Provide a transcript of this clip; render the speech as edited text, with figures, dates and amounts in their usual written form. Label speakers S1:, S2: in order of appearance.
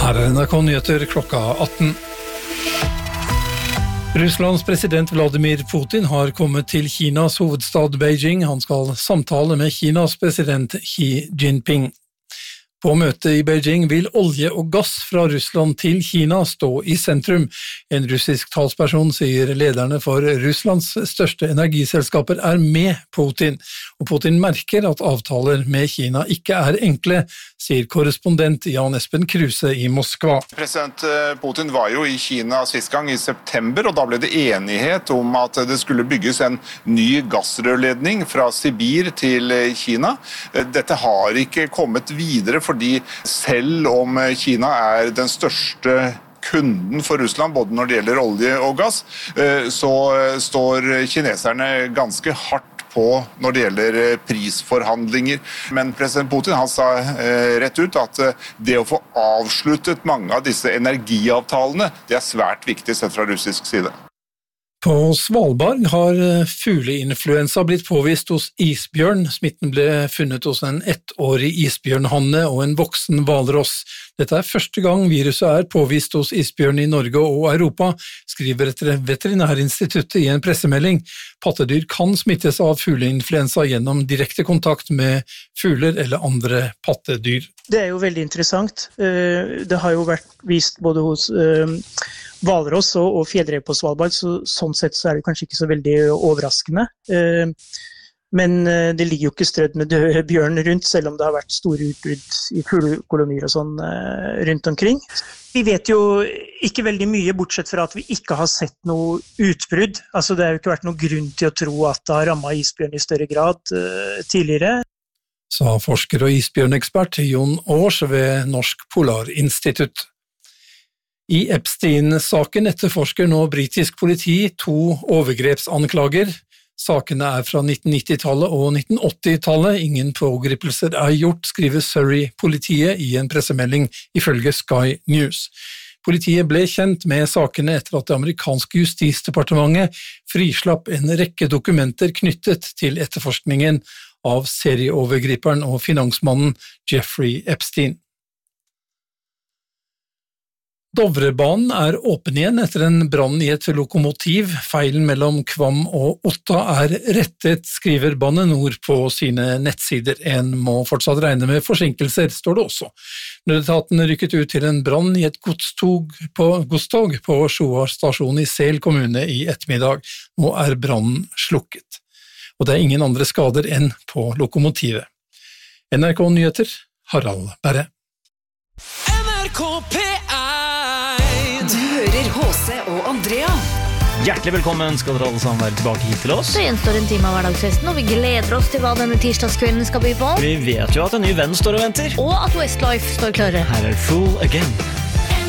S1: Her NRK Nyheter klokka 18. Russlands president Vladimir Putin har kommet til Kinas hovedstad Beijing. Han skal samtale med Kinas president Xi Jinping. På møtet i Beijing vil olje og gass fra Russland til Kina stå i sentrum. En russisk talsperson sier lederne for Russlands største energiselskaper er med Putin, og Putin merker at avtaler med Kina ikke er enkle, sier korrespondent Jan Espen Kruse i Moskva.
S2: President Putin var jo i Kina sist gang i september, og da ble det enighet om at det skulle bygges en ny gassrørledning fra Sibir til Kina. Dette har ikke kommet videre, fordi selv om Kina er den største kunden for Russland, både når det gjelder olje og gass, så står kineserne ganske hardt på når det gjelder prisforhandlinger. Men president Putin han sa rett ut at det å få avsluttet mange av disse energiavtalene, det er svært viktig sett fra russisk side.
S1: På Svalbard har fugleinfluensa blitt påvist hos isbjørn. Smitten ble funnet hos en 1-årig isbjørnhanne og en voksen hvalross. Dette er første gang viruset er påvist hos isbjørn i Norge og Europa, skriver Veterinærinstituttet i en pressemelding. Pattedyr kan smittes av fugleinfluensa gjennom direkte kontakt med fugler eller andre pattedyr.
S3: Det er jo veldig interessant. Det har jo vært vist både hos hvalross og fjellrev på Svalbard, så sånn sett så er det kanskje ikke så veldig overraskende. Men det ligger jo ikke strødd med døde bjørn rundt, selv om det har vært store utbrudd i fuglekolonier og sånn rundt omkring. Vi vet jo ikke veldig mye, bortsett fra at vi ikke har sett noe utbrudd. Altså det har jo ikke vært noen grunn til å tro at det har rammet isbjørn i større grad tidligere.
S1: Sa forsker og isbjørnekspert Jon Aars ved Norsk Polarinstitutt. I Epstein-saken etterforsker nå britisk politi 2 overgrepsanklager. Sakene er fra 1990-tallet og 1980-tallet. Ingen pågripelser er gjort, skriver Surrey-politiet i en pressemelding ifølge Sky News. Politiet ble kjent med sakene etter at det amerikanske justisdepartementet frislapp en rekke dokumenter knyttet til etterforskningen av serieovergriperen og finansmannen Jeffrey Epstein. Dovrebanen er åpen igjen etter en brann i et lokomotiv. Feilen mellom Kvam og Otta er rettet, skriver Bane NOR på sine nettsider. En må fortsatt regne med forsinkelser, står det også. Nødetaten rykket ut til en brann i et godstog på Sjoar stasjon i Sel kommune i ettermiddag. Nå er brannen slukket. Og det er ingen andre skader enn på lokomotivet. NRK Nyheter, Harald Berre.
S4: NRK P1. Du hører H.C. og Andrea.
S5: Hjertelig velkommen skal dere alle sammen være tilbake hit til oss.
S6: Det gjenstår en time av hverdagsfesten, og vi gleder oss til hva denne tirsdagskvelden skal by på.
S5: Vi vet jo at en ny venn står og venter.
S6: Og at Westlife står klare.
S5: Her er Fool Again.